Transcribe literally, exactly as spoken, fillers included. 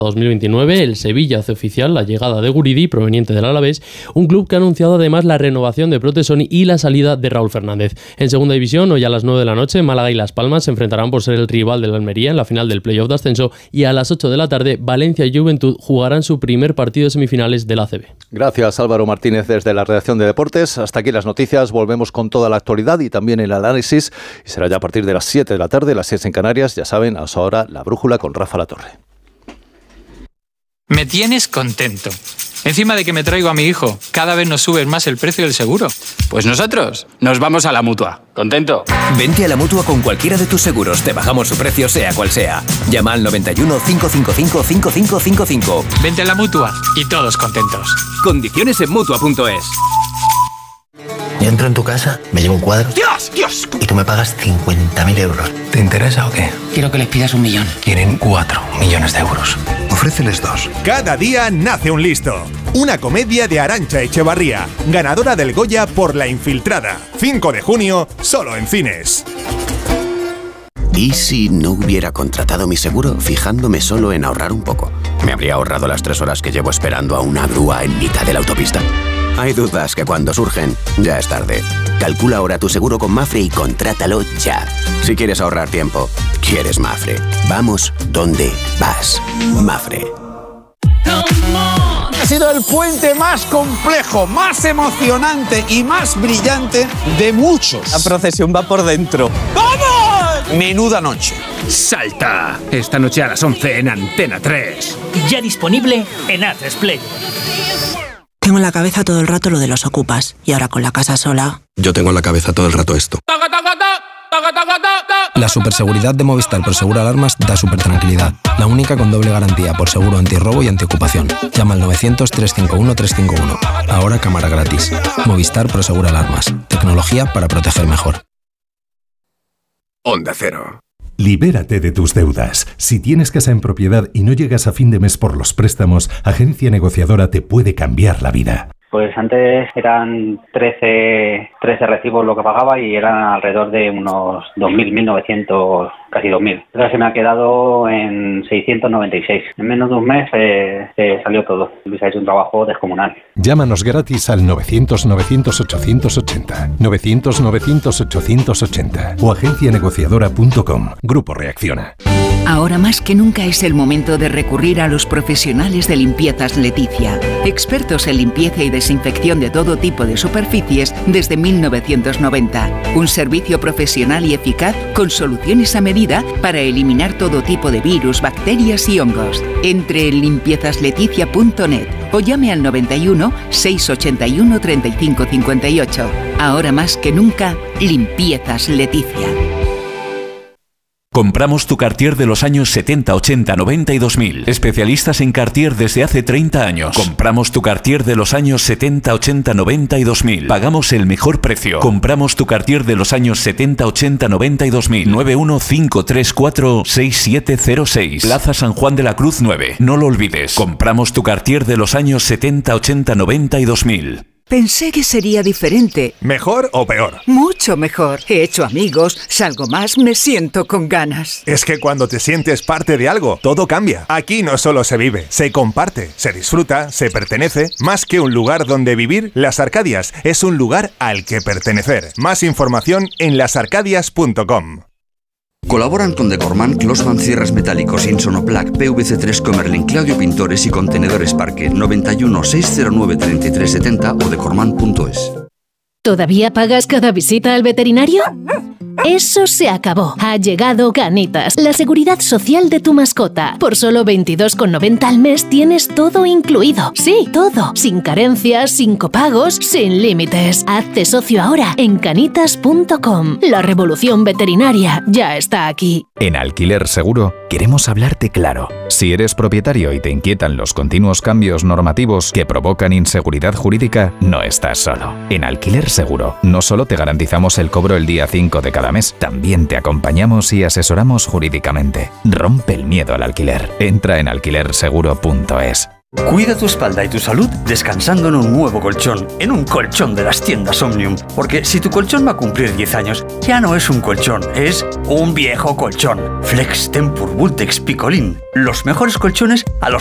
dos mil veintinueve, el Sevilla hace oficial la llegada de Guridi, proveniente del Alavés, un club que ha anunciado además la renovación de Protesoni y la salida de Raúl Fernández. En segunda división, hoy a las nueve de la noche, Málaga y Las Palmas se enfrentarán por ser el rival del Almería en la final del playoff de ascenso, y a las ocho de la tarde, Valencia y Juventud jugarán su primer partido de semifinales del A C B. Gracias, Álvaro Martínez, desde la redacción de Deportes. Hasta aquí las noticias, volvemos con toda la actualidad y también el análisis, y será ya a partir de las siete de la tarde, las seis en Canarias, ya saben, a esa hora, La Brújula con Rafa Latorre. Me tienes contento. Encima de que me traigo a mi hijo, cada vez nos sube más el precio del seguro. Pues nosotros nos vamos a la Mutua. ¿Contento? Vente a la Mutua con cualquiera de tus seguros. Te bajamos su precio sea cual sea. Llama al noventa y uno, cinco cinco cinco, cinco cinco cinco cinco. Vente a la Mutua y todos contentos. Condiciones en Mutua punto es. Yo entro en tu casa, me llevo un cuadro. ¡Dios, Dios! Y tú me pagas cincuenta mil euros. ¿Te interesa o qué? Quiero que les pidas un millón. Quieren cuatro millones de euros. Ofréceles dos. Cada día nace un listo. Una comedia de Arantxa Echevarría, ganadora del Goya por La Infiltrada. cinco de junio, solo en cines. ¿Y si no hubiera contratado mi seguro fijándome solo en ahorrar un poco? ¿Me habría ahorrado las tres horas que llevo esperando a una grúa en mitad de la autopista? Hay dudas que cuando surgen, ya es tarde. Calcula ahora tu seguro con Mafre y contrátalo ya. Si quieres ahorrar tiempo, quieres Mafre. Vamos donde vas. Mafre. Ha sido el puente más complejo, más emocionante y más brillante de muchos. La procesión va por dentro. ¡Vamos! Menuda noche. Salta. Esta noche a las once en Antena tres. Ya disponible en A tres Play. Tengo en la cabeza todo el rato lo de los ocupas. Y ahora con la casa sola... Yo tengo en la cabeza todo el rato esto. La superseguridad de Movistar Prosegur Alarmas da súper tranquilidad. La única con doble garantía por seguro antirrobo y antiocupación. Llama al novecientos, trescientos cincuenta y uno, trescientos cincuenta y uno. Ahora cámara gratis. Movistar Prosegur Alarmas. Tecnología para proteger mejor. Onda Cero. Libérate de tus deudas. Si tienes casa en propiedad y no llegas a fin de mes por los préstamos, Agencia Negociadora te puede cambiar la vida. Pues antes eran trece, trece recibos lo que pagaba y eran alrededor de unos dos mil, mil novecientos, casi dos mil. Ahora se me ha quedado en seiscientos noventa y seis. En menos de un mes eh, se salió todo. Luis ha hecho un trabajo descomunal. Llámanos gratis al novecientos, novecientos, ochocientos ochenta, novecientos, novecientos, ochocientos ochenta o agencia negociadora punto com. Grupo Reacciona. Ahora más que nunca es el momento de recurrir a los profesionales de Limpiezas Leticia, expertos en limpieza y desinfección de todo tipo de superficies desde mil novecientos noventa. Un servicio profesional y eficaz con soluciones a medida para eliminar todo tipo de virus, bacterias y hongos. Entre en limpiezas leticia punto net o llame al noventa y uno, seiscientos ochenta y uno, treinta y cinco cincuenta y ocho. Ahora más que nunca, Limpiezas Leticia. Compramos tu Cartier de los años setenta, ochenta, noventa y dos mil. Especialistas en Cartier desde hace treinta años. Compramos tu Cartier de los años setenta, ochenta, noventa y dos mil. Pagamos el mejor precio. Compramos tu Cartier de los años setenta, ochenta, noventa y dos mil. nueve uno cinco tres cuatro seis siete cero seis. Plaza San Juan de la Cruz nueve. No lo olvides. Compramos tu Cartier de los años setenta, ochenta, noventa y dos mil. Pensé que sería diferente. ¿Mejor o peor? Mucho mejor. He hecho amigos, salgo más, me siento con ganas. Es que cuando te sientes parte de algo, todo cambia. Aquí no solo se vive, se comparte, se disfruta, se pertenece. Más que un lugar donde vivir, Las Arcadias es un lugar al que pertenecer. Más información en las arcadias punto com. Colaboran con Decorman, Closman Cierres Metálicos, Insonoplac, P V C tres Comerlin, Claudio Pintores y Contenedores Parque. Noventa y uno, seiscientos nueve, treinta y tres setenta o decorman punto es. ¿Todavía pagas cada visita al veterinario? Eso se acabó. Ha llegado Canitas, la seguridad social de tu mascota. Por solo veintidós con noventa al mes tienes todo incluido. Sí, todo. Sin carencias, sin copagos, sin límites. Hazte socio ahora en canitas punto com. La revolución veterinaria ya está aquí. En Alquiler Seguro queremos hablarte claro. Si eres propietario y te inquietan los continuos cambios normativos que provocan inseguridad jurídica, no estás solo. En Alquiler Seguro no solo te garantizamos el cobro el día cinco de cada mes, también te acompañamos y asesoramos jurídicamente. Rompe el miedo al alquiler. Entra en alquiler seguro punto es. Cuida tu espalda y tu salud descansando en un nuevo colchón, en un colchón de las tiendas Omnium. Porque si tu colchón va a cumplir diez años, ya no es un colchón, es un viejo colchón. Flex Tempur Vultex Picolín. Los mejores colchones a los